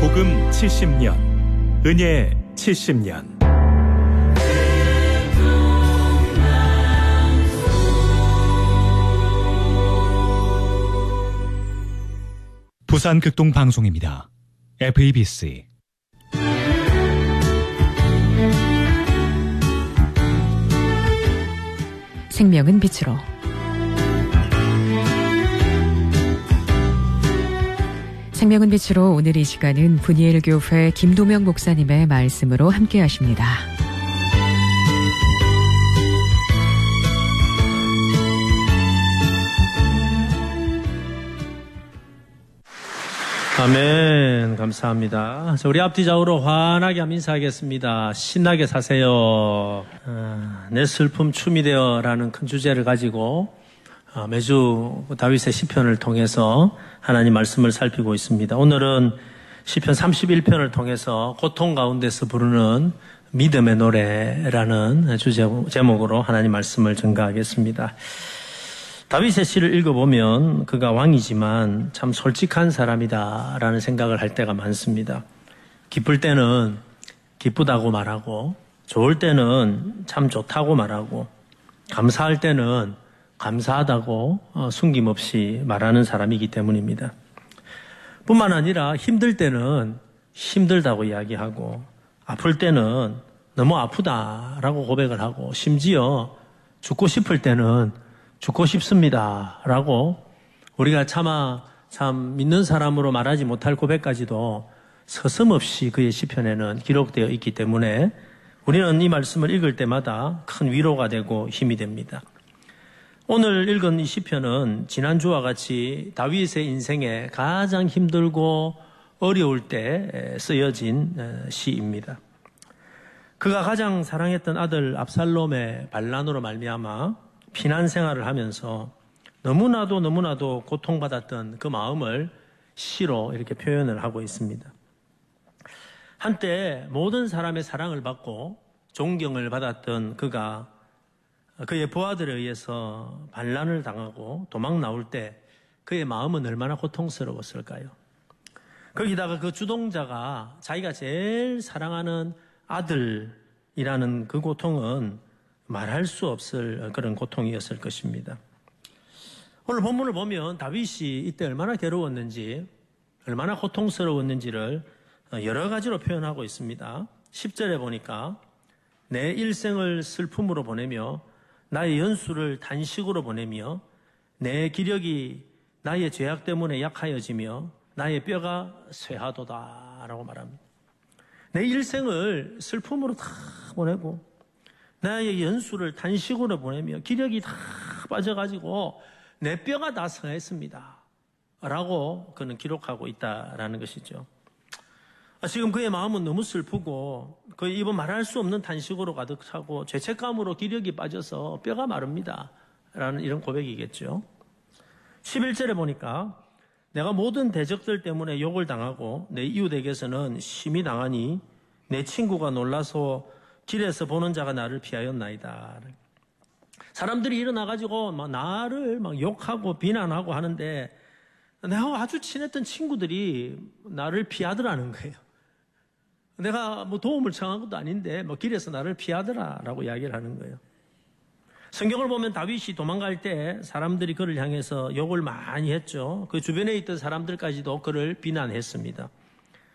복음 70년, 은혜 70년. 부산 극동 방송입니다. FEBC. 생명은 빛으로. 생명은 빛으로 오늘 이 시간은 분이엘 교회 김도명 목사님의 말씀으로 함께 하십니다. 아멘. 감사합니다. 우리 앞뒤 좌우로 환하게 한번 인사하겠습니다. 신나게 사세요. 내 슬픔 춤이 되어라는 큰 주제를 가지고 매주 다윗의 시편을 통해서 하나님 말씀을 살피고 있습니다. 오늘은 시편 31편을 통해서 고통 가운데서 부르는 믿음의 노래라는 제목으로 하나님 말씀을 전가하겠습니다. 다윗의 시를 읽어보면 그가 왕이지만 참 솔직한 사람이다라는 생각을 할 때가 많습니다. 기쁠 때는 기쁘다고 말하고, 좋을 때는 참 좋다고 말하고, 감사할 때는 감사하다고 숨김없이 말하는 사람이기 때문입니다. 뿐만 아니라 힘들 때는 힘들다고 이야기하고, 아플 때는 너무 아프다라고 고백을 하고, 심지어 죽고 싶을 때는 죽고 싶습니다 라고 우리가 참 믿는 사람으로 말하지 못할 고백까지도 서슴없이 그의 시편에는 기록되어 있기 때문에 우리는 이 말씀을 읽을 때마다 큰 위로가 되고 힘이 됩니다. 오늘 읽은 이 시편은 지난주와 같이 다윗의 인생에 가장 힘들고 어려울 때 쓰여진 시입니다. 그가 가장 사랑했던 아들 압살롬의 반란으로 말미암아 피난 생활을 하면서 너무나도 고통받았던 그 마음을 시로 이렇게 표현을 하고 있습니다. 한때 모든 사람의 사랑을 받고 존경을 받았던 그가 그의 부하들에 의해서 반란을 당하고 도망 나올 때 그의 마음은 얼마나 고통스러웠을까요? 거기다가 그 주동자가 자기가 제일 사랑하는 아들이라는 그 고통은 말할 수 없을 그런 고통이었을 것입니다. 오늘 본문을 보면 다윗이 이때 얼마나 괴로웠는지, 얼마나 고통스러웠는지를 여러 가지로 표현하고 있습니다. 10절에 보니까 내 일생을 슬픔으로 보내며 나의 연수를 단식으로 보내며 내 기력이 나의 죄악 때문에 약하여지며 나의 뼈가 쇠하도다 라고 말합니다. 내 일생을 슬픔으로 다 보내고 나의 연수를 단식으로 보내며 기력이 다 빠져가지고 내 뼈가 다 상했습니다 라고 그는 기록하고 있다라는 것이죠. 지금 그의 마음은 너무 슬프고 그의 입은 말할 수 없는 단식으로 가득 차고 죄책감으로 기력이 빠져서 뼈가 마릅니다 라는 이런 고백이겠죠. 11절에 보니까 내가 모든 대적들 때문에 욕을 당하고 내 이웃에게서는 심히 당하니 내 친구가 놀라서 길에서 보는 자가 나를 피하였나이다. 사람들이 일어나가지고 나를 욕하고 비난하고 하는데 내가 아주 친했던 친구들이 나를 피하더라는 거예요. 내가 도움을 청한 것도 아닌데 길에서 나를 피하더라라고 이야기를 하는 거예요. 성경을 보면 다윗이 도망갈 때 사람들이 그를 향해서 욕을 많이 했죠. 그 주변에 있던 사람들까지도 그를 비난했습니다.